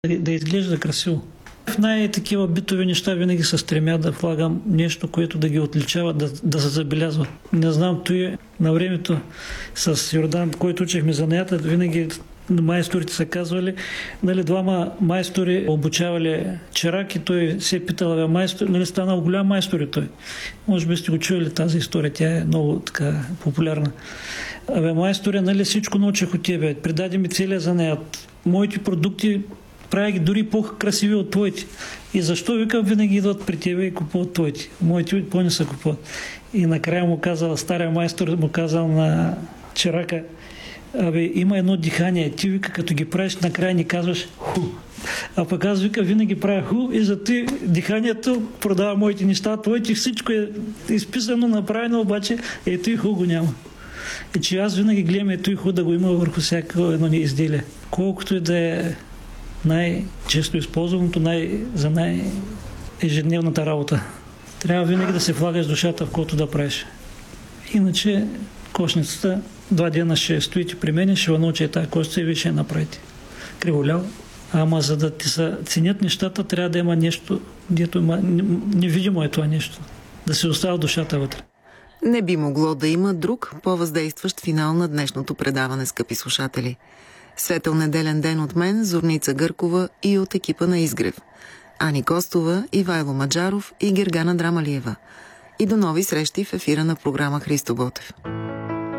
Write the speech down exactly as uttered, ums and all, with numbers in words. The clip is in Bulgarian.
да, да изглежда красиво. В най-такива битови неща винаги се стремя да влагам нещо, което да ги отличава, да, да се забелязва. Не знам, той на времето с Йордан, който учихме занаята, винаги майсторите са казвали, нали, двама майстори обучавали чирак и той се е питал, бе, майстор, нали, станал голям майстор и той. Може би сте го чули тази история, тя е много така популярна. Абе, майстори, нали, всичко научих от тебе, придаде ми целия занаят. Моите продукти правя ги дори по-красиви от твоите. И защо, викам, винаги идват при тебе и купуват твоите? Моите по-не са купуват. И накрая му казал, стария майстор му казал на чирака, абе, има едно дихание. Ти, вика, като ги правиш, накрая ни казваш ху. А пък аз, вика, винаги правя ху и за ти диханието продава моите неща. Твоите всичко е изписано, направено, обаче ето и ху го няма. И че аз винаги гледам ето и ху да го има върху всяко едно ни изделие. Колкото и да е най-често използваното, най- за най-ежедневната работа. Трябва винаги да се влагаш душата, в който да правиш. Иначе кошницата два дена ще стоите при мен, ще научи тази кошница и вие ще я направите. Криволял. Ама за да ти се ценят нещата, трябва да има нещо, дето има, невидимо е това нещо. Да се остава душата вътре. Не би могло да има друг по-въздействащ финал на днешното предаване, скъпи слушатели. Светъл неделен ден от мен, Зорница Гъркова и от екипа на Изгрев. Ани Костова, Ивайло Маджаров и Гергана Драмалиева. И до нови срещи в ефира на програма Христо Ботев.